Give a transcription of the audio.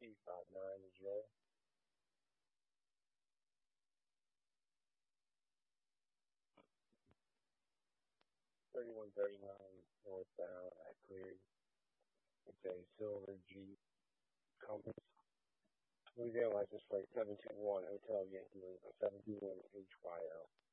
P59 is yours. 3139 northbound at Cleary. It's a silver Jeep Compass. Louisiana license plate 721 Hotel Yankee 721 HYL.